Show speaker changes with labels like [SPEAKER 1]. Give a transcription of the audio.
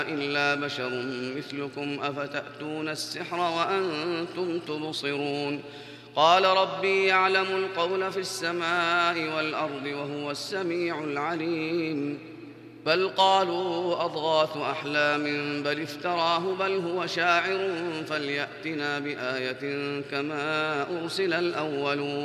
[SPEAKER 1] إلا بشر مثلكم أفتأتون السحر وأنتم تبصرون قال ربي يعلم القول في السماء والأرض وهو السميع العليم بل قالوا أضغاث أحلام بل افتراه بل هو شاعر فليأتنا بآية كما أرسل الأولون